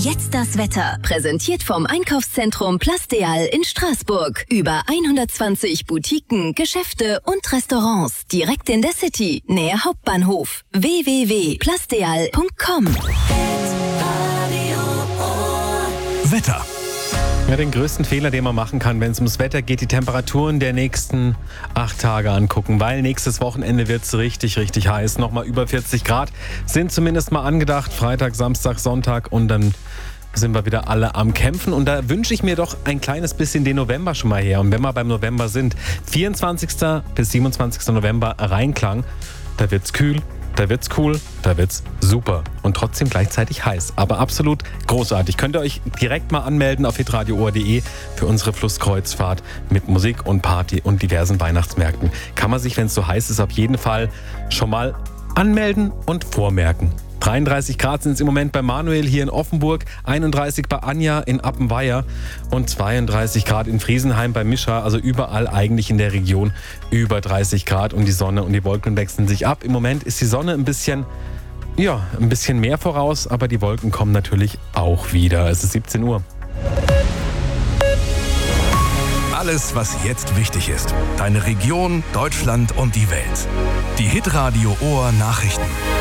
Jetzt das Wetter. Präsentiert vom Einkaufszentrum Plasteal in Straßburg. Über 120 Boutiquen, Geschäfte und Restaurants. Direkt in der City, nähe Hauptbahnhof. www.plasteal.com. Wetter. Ja, den größten Fehler, den man machen kann, wenn es ums Wetter geht, die Temperaturen der nächsten 8 Tage angucken, weil nächstes Wochenende wird es richtig, richtig heiß. Nochmal über 40 Grad sind zumindest mal angedacht. Freitag, Samstag, Sonntag und dann sind wir wieder alle am Kämpfen. Und da wünsche ich mir doch ein kleines bisschen den November schon mal her. Und wenn wir beim November sind, 24. bis 27. November Rheinklang, da wird's kühl. Da wird's cool, da wird's super und trotzdem gleichzeitig heiß. Aber absolut großartig. Könnt ihr euch direkt mal anmelden auf hitradio.de für unsere Flusskreuzfahrt mit Musik und Party und diversen Weihnachtsmärkten. Kann man sich, wenn es so heiß ist, auf jeden Fall schon mal anmelden und vormerken. 33 Grad sind es im Moment bei Manuel hier in Offenburg, 31 bei Anja in Appenweier und 32 Grad in Friesenheim bei Mischa, also überall eigentlich in der Region über 30 Grad und die Sonne und die Wolken wechseln sich ab. Im Moment ist die Sonne ein bisschen mehr voraus, aber die Wolken kommen natürlich auch wieder. Es ist 17 Uhr. Alles, was jetzt wichtig ist. Deine Region, Deutschland und die Welt. Die Hitradio Ohr Nachrichten.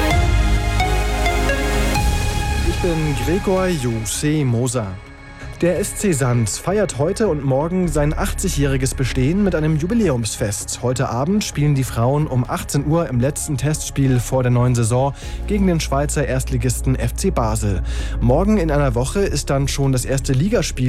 Ich bin Gregor Jose Moser. Der SC Sand feiert heute und morgen sein 80-jähriges Bestehen mit einem Jubiläumsfest. Heute Abend spielen die Frauen um 18 Uhr im letzten Testspiel vor der neuen Saison gegen den Schweizer Erstligisten FC Basel. Morgen in einer Woche ist dann schon das erste Ligaspiel